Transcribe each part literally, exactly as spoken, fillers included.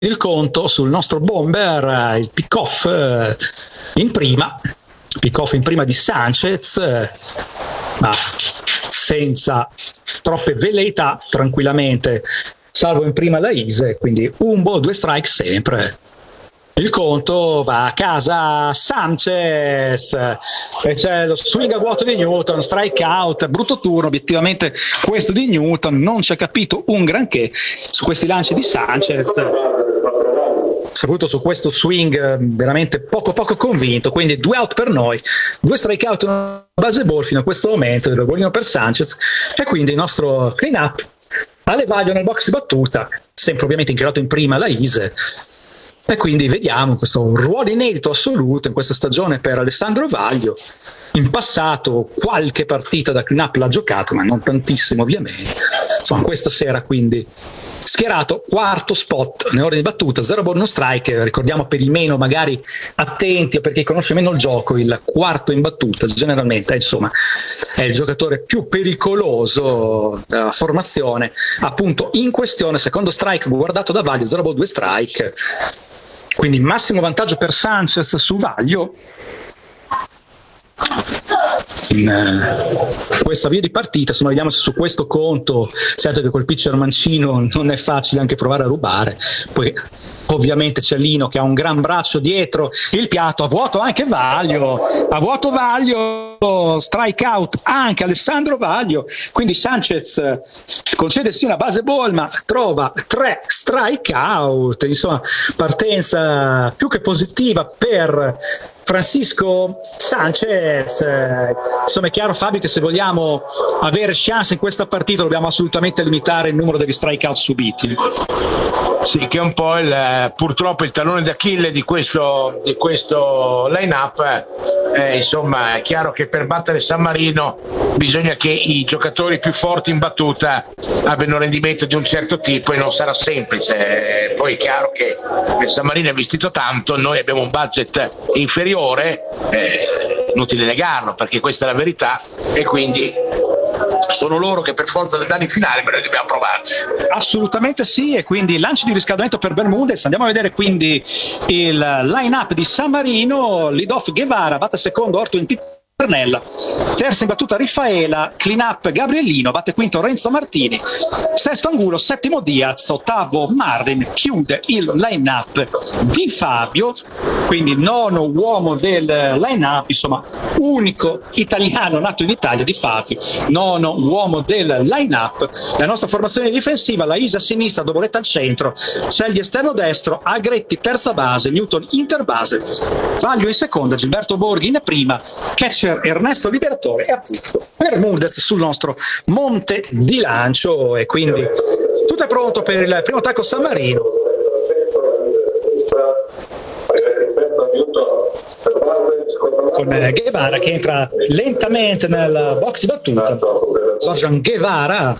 il conto sul nostro bomber, il pick-off in prima, pick-off in prima di Sanchez, ma senza troppe velleità, tranquillamente, salvo in prima la Ise, quindi un ball, due strike sempre. Il conto va a casa Sanchez e c'è lo swing a vuoto di Newton, strike out, brutto turno obiettivamente questo di Newton, non ci ha capito un granché su questi lanci di Sanchez, soprattutto su questo swing veramente poco poco convinto, quindi due out per noi, due strike out e una base ball fino a questo momento, il golino per Sanchez, e quindi il nostro clean up alle Vaglio nel box di battuta, sempre ovviamente inchiodato in prima la Ise. E quindi vediamo questo ruolo inedito assoluto in questa stagione per Alessandro Vaglio. In passato qualche partita da clean up l'ha giocato, ma non tantissimo ovviamente. Insomma, questa sera quindi schierato, quarto spot nell'ordine di battuta, zero ball no strike. Ricordiamo per i meno magari attenti o per chi conosce meno il gioco, il quarto in battuta generalmente insomma è il giocatore più pericoloso della formazione, appunto in questione. Secondo strike guardato da Vaglio, zero ball due strike, quindi massimo vantaggio per Sanchez su Vaglio in uh, questa via di partita. Insomma, vediamo se su questo conto, certo che col pitcher mancino non è facile anche provare a rubare, poi ovviamente c'è Lino che ha un gran braccio dietro il piatto, a vuoto anche Vaglio, a vuoto Vaglio, strike out anche Alessandro Vaglio, quindi Sanchez concede sì una base ball ma trova tre strike out, insomma partenza più che positiva per Francisco Sanchez. Insomma è chiaro, Fabio, che se vogliamo avere chance in questa partita dobbiamo assolutamente limitare il numero degli strikeout subiti. Sì, che è un po' il, purtroppo il tallone d'Achille di questo, di questo line-up. Eh, insomma è chiaro che per battere San Marino bisogna che i giocatori più forti in battuta abbiano rendimento di un certo tipo e non sarà semplice. Poi è chiaro che San Marino è investito tanto, noi abbiamo un budget inferiore, eh, inutile negarlo perché questa è la verità, e quindi sono loro che per forza del danno in finale, ma noi dobbiamo provarci. Assolutamente sì, e quindi lanci di riscaldamento per Bermudez. Andiamo a vedere quindi il line up di San Marino. Lead off Guevara, batte secondo Orto in Pernella, terza in battuta Riffaela, clean up Gabriellino, batte quinto Renzo Martini, sesto Angulo, settimo Diaz, ottavo Marvin, chiude il line up di Fabio, quindi nono uomo del line up, insomma unico italiano nato in Italia di Fabio, nono uomo del line up. La nostra formazione difensiva, la Ise a sinistra, Doboletta al centro, Scegli esterno destro, Agretti terza base, Newton interbase, Vaglio in seconda, Gilberto Borghi in prima, catcher Ernesto Liberatore e appunto Bermudez sul nostro monte di lancio. E quindi tutto è pronto per il primo attacco San Marino. Con Guevara che entra lentamente nel box di battuta. Zorjan Guevara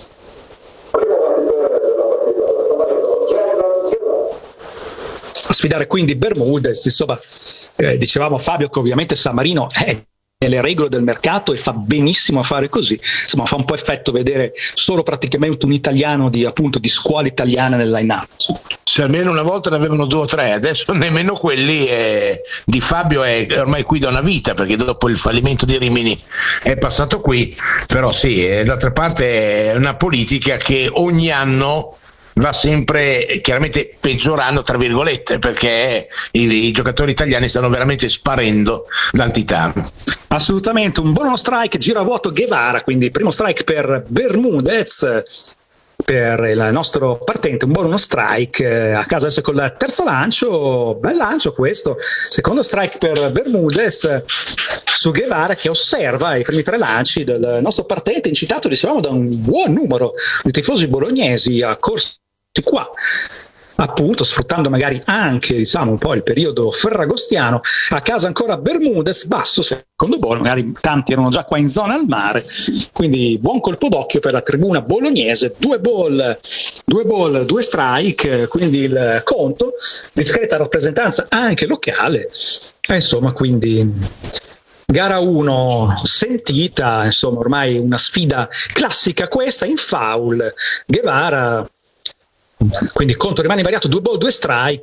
a sfidare quindi Bermudez. Insomma, eh, dicevamo Fabio che ovviamente San Marino è le regole del mercato e fa benissimo a fare così. Insomma, fa un po' effetto vedere solo praticamente un italiano di appunto di scuola italiana nel line-up. Se almeno una volta ne avevano due o tre, adesso nemmeno quelli. Eh, di Fabio è ormai qui da una vita, perché dopo il fallimento di Rimini è passato qui. Però sì, eh, d'altra parte è una politica che ogni anno va sempre chiaramente peggiorando tra virgolette, perché i, i giocatori italiani stanno veramente sparendo dal titano. Assolutamente, un buono strike, gira a vuoto Guevara, quindi primo strike per Bermudez, per il nostro partente, un buono strike a casa adesso con il terzo lancio, bel lancio questo, secondo strike per Bermudez su Guevara che osserva i primi tre lanci del nostro partente, incitato dicevamo da un buon numero di tifosi bolognesi a corsi qua, appunto sfruttando magari anche diciamo un po' il periodo ferragostiano. A casa ancora Bermudez, basso secondo ball, magari tanti erano già qua in zona al mare, quindi buon colpo d'occhio per la tribuna bolognese. Due ball, due ball, due strike, quindi il conto, discreta rappresentanza anche locale, e insomma quindi gara uno sentita, insomma ormai una sfida classica questa. In foul Guevara quindi conto rimane invariato, due ball, due strike.